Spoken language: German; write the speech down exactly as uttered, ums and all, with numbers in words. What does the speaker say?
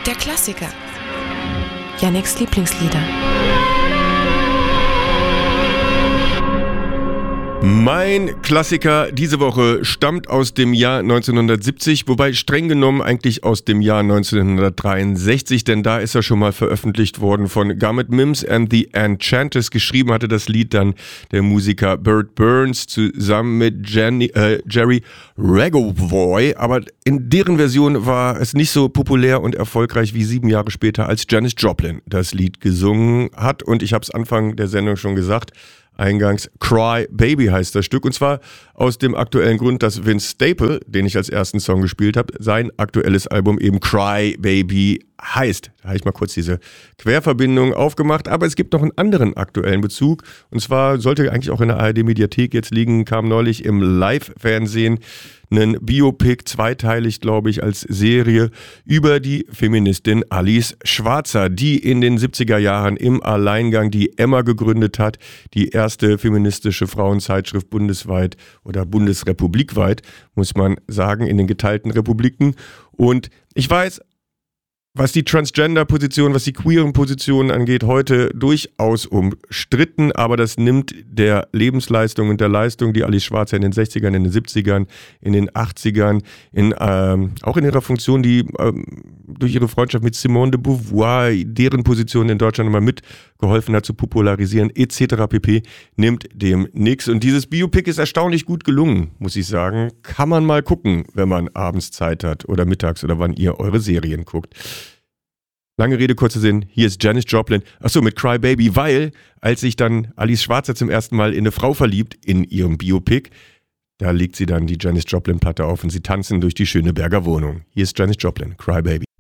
Der Klassiker. Yannicks Lieblingslieder. Mein Klassiker diese Woche stammt aus dem Jahr neunzehnhundertsiebzig, wobei streng genommen eigentlich aus dem Jahr neunzehnhundertdreiundsechzig, denn da ist er schon mal veröffentlicht worden von Garnet Mims and the Enchanters. Geschrieben hatte das Lied dann der Musiker Bert Burns zusammen mit Jenny, äh, Jerry Regovoy, aber in deren Version war es nicht so populär und erfolgreich wie sieben Jahre später, als Janis Joplin das Lied gesungen hat. Und ich habe es Anfang der Sendung schon gesagt, eingangs, Cry Baby heißt das Stück, und zwar aus dem aktuellen Grund, dass Vince Staple, den ich als ersten Song gespielt habe, sein aktuelles Album eben Cry Baby heißt. Da habe ich mal kurz diese Querverbindung aufgemacht, aber es gibt noch einen anderen aktuellen Bezug, und zwar sollte eigentlich auch in der A R D-Mediathek jetzt liegen, kam neulich im Live-Fernsehen ein Biopic, zweiteilig glaube ich, als Serie über die Feministin Alice Schwarzer, die in den siebziger Jahren im Alleingang die Emma gegründet hat, die erste feministische Frauenzeitschrift bundesweit oder bundesrepublikweit, muss man sagen, in den geteilten Republiken. Und ich weiß, was die Transgender-Position, was die queeren Positionen angeht, heute durchaus umstritten, aber das nimmt der Lebensleistung und der Leistung, die Alice Schwarzer in den sechzigern, in den siebzigern, in den achtzigern, in, ähm, auch in ihrer Funktion, die ähm, durch ihre Freundschaft mit Simone de Beauvoir, deren Position in Deutschland immer mitgeholfen hat zu popularisieren, et cetera pp., nimmt dem nix. Und dieses Biopic ist erstaunlich gut gelungen, muss ich sagen. Kann man mal gucken, wenn man abends Zeit hat oder mittags oder wann ihr eure Serien guckt. Lange Rede, kurzer Sinn, hier ist Janis Joplin, achso, mit Cry Baby, weil, als sich dann Alice Schwarzer zum ersten Mal in eine Frau verliebt, in ihrem Biopic, da legt sie dann die Janis Joplin-Platte auf und sie tanzen durch die Schöneberger Wohnung. Hier ist Janis Joplin, Cry Baby.